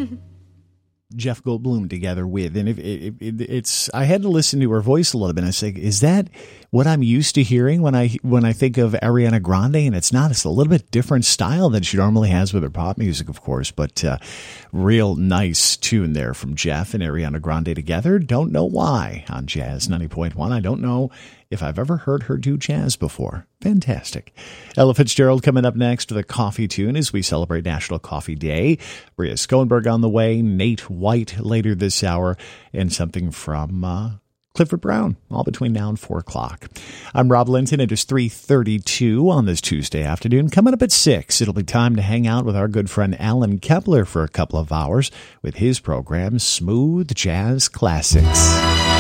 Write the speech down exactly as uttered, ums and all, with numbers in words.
Jeff Goldblum together with, and if it, it, it's, I had to listen to her voice a little bit. And I say, is that what I'm used to hearing when I when I think of Ariana Grande? And it's not. It's a little bit different style than she normally has with her pop music, of course. But uh, real nice tune there from Jeff and Ariana Grande together. Don't know why on Jazz ninety point one. I don't know if I've ever heard her do jazz before. Fantastic. Ella Fitzgerald coming up next with a coffee tune as we celebrate National Coffee Day. Bria Schoenberg on the way. Nate White later this hour. And something from uh, Clifford Brown, all between now and four o'clock. I'm Rob Linton. It is three thirty-two on this Tuesday afternoon. Coming up at six, it'll be time to hang out with our good friend Alan Kepler for a couple of hours with his program, Smooth Jazz Classics.